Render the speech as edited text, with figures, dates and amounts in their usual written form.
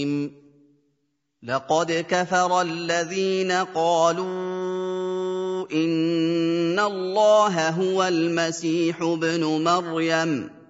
الرَّجِيمِ لَقَدْ كَفَرَ الَّذِينَ قَالُوا إِنَّ اللَّهَ هُوَ الْمَسِيحُ ابْنُ مَرْيَمَ